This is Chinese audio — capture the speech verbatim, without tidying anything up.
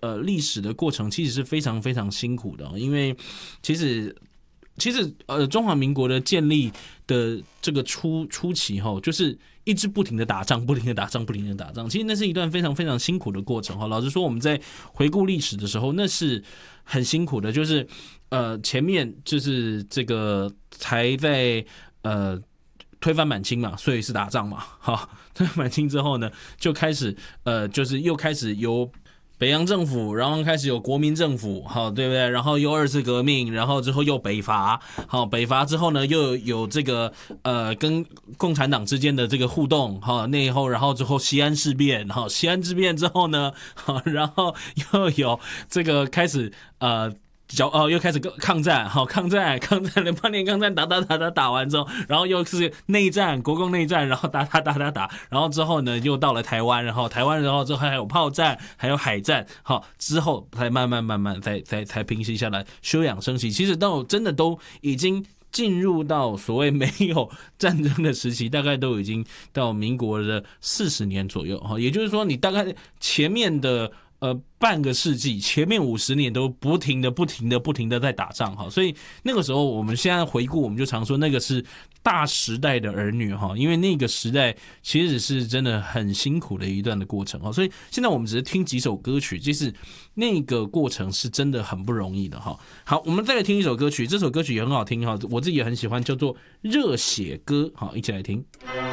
呃历史的过程其实是非常非常辛苦的，因为其实其实呃中华民国的建立的这个初初期哈，就是一直不停的打仗，不停的打仗，不停的打仗。其实那是一段非常非常辛苦的过程哈。老实说，我们在回顾历史的时候，那是很辛苦的，就是呃前面就是这个才在呃。推翻满清嘛，所以是打仗嘛。好，推翻满清之后呢，就开始呃，就是又开始由北洋政府，然后开始有国民政府，好，对不对？然后又二次革命，然后之后又北伐，好，北伐之后呢，又有这个呃跟共产党之间的这个互动，好，内讧，然后之后西安事变，好，西安事变之后呢，好，然后又有这个开始呃。脚哦，又开始抗战，好抗战，抗战，八年抗战打打打打打完之后，然后又是内战，国共内战，然后打打打打打，然后之后呢又到了台湾，然后台湾然后之后还有炮战，还有海战，好之后才慢慢慢慢才才才平息下来，休养生息。其实到真的都已经进入到所谓没有战争的时期，大概都已经到民国的四十年左右，也就是说你大概前面的。呃，半个世纪，前面五十年都不停的、不停的、不停的在打仗哈，所以那个时候我们现在回顾，我们就常说那个是大时代的儿女哈，因为那个时代其实是真的很辛苦的一段的过程哈，所以现在我们只是听几首歌曲，其实那个过程是真的很不容易的哈。好，我们再来听一首歌曲，这首歌曲也很好听哈，我自己也很喜欢，叫做《热血歌》，好，一起来听。